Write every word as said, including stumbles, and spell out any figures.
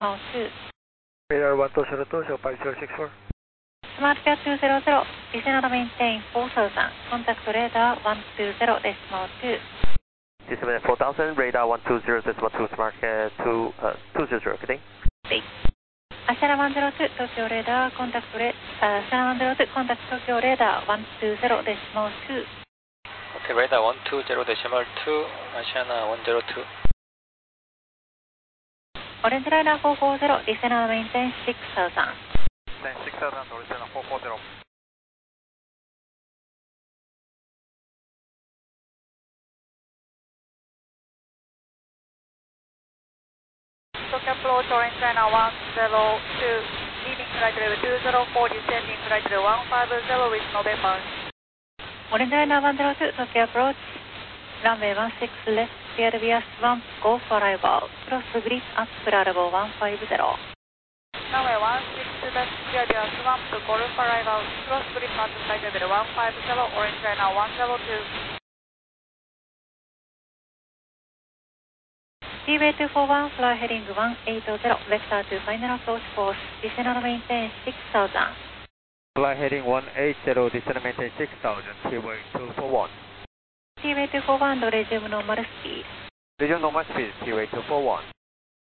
Mount two. Radar one two zero two, show five zero six four. Smart Air two zero zero, descend and maintain four thousand. Contact radar one two zero decimal two. Descend four thousand, radar one two zero decimal two, Smart Air two, uh, two zero zero, good day. Great. Ashana one zero two, Tokyo radar, contact radar, uh, Ashana one zero two, contact Tokyo radar one two zero decimal two. Okay, radar one two zero decimal two, Ashana one zero two. Orange Liner four four zero, descend and maintain six thousand. Maintain six thousand, Orange Liner four four zero. Tokyo approach, Orange Liner one zero two, leaving flight level two zero four, descending flight level one five zero with November. Orange Liner one zero two, Tokyo approach, runway one six left, clear via swamp, go for arrival. Cross bridge at clear level one five zero. Runway one six left, clear via swamp, go for arrival. Cross bridge at flight level one five zero, Orange Liner one zero two. T W A Y two four one, fly heading one eight zero, vector to final approach course, descend and maintain six thousand. Fly heading one eight zero, descend and maintain six thousand, T W A Y two four one. T W A Y two four one, resume normal speed. Resume normal speed, T W A Y two four one.